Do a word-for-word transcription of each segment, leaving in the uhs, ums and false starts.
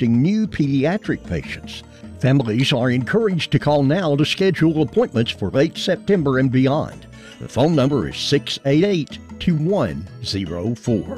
accepting new pediatric patients. Families are encouraged to call now to schedule appointments for late September and beyond. The phone number is six eight eight, two one zero four.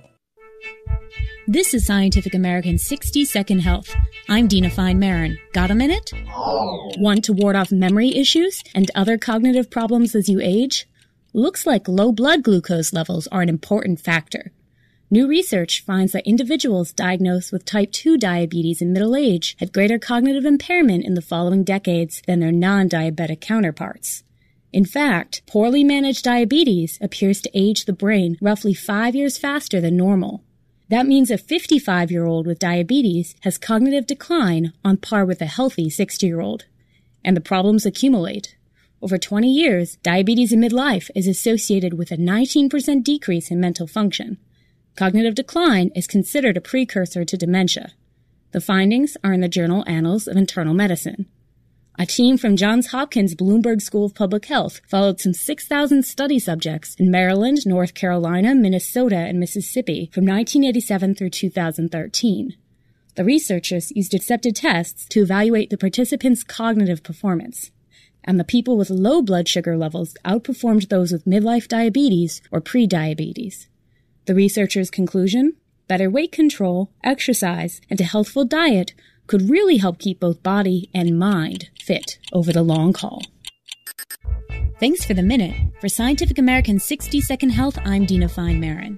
This is Scientific American's sixty second Health. I'm Dina Fine-Marin. Got a minute? Want to ward off memory issues and other cognitive problems as you age? Looks like low blood glucose levels are an important factor. New research finds that individuals diagnosed with type two diabetes in middle age had greater cognitive impairment in the following decades than their non-diabetic counterparts. In fact, poorly managed diabetes appears to age the brain roughly five years faster than normal. That means a fifty-five-year-old with diabetes has cognitive decline on par with a healthy sixty-year-old. And the problems accumulate. Over twenty years, diabetes in midlife is associated with a nineteen percent decrease in mental function. Cognitive decline is considered a precursor to dementia. The findings are in the journal Annals of Internal Medicine. A team from Johns Hopkins Bloomberg School of Public Health followed some six thousand study subjects in Maryland, North Carolina, Minnesota, and Mississippi from nineteen eighty-seven through two thousand thirteen. The researchers used accepted tests to evaluate the participants' cognitive performance. And the people with low blood sugar levels outperformed those with midlife diabetes or pre-diabetes. The researchers' conclusion? Better weight control, exercise, and a healthful diet could really help keep both body and mind fit over the long haul. Thanks for the minute. For Scientific American's sixty second Health, I'm Dina Fine-Marin.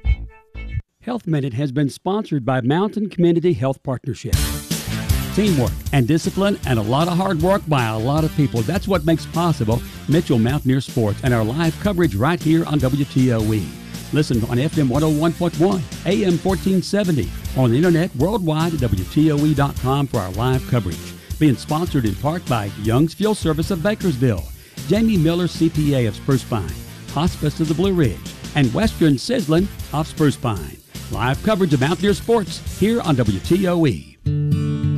Health Minute has been sponsored by Mountain Community Health Partnership. Teamwork and discipline and a lot of hard work by a lot of people. That's what makes possible Mitchell Mountaineer Sports and our live coverage right here on W T O E. Listen on F M one oh one point one, A M fourteen seventy, on the internet worldwide at W T O E dot com for our live coverage. Being sponsored in part by Young's Fuel Service of Bakersville, Jamie Miller C P A of Spruce Pine, Hospice of the Blue Ridge, and Western Sizzlin of Spruce Pine. Live coverage of Mountaineer Sports here on W T O E.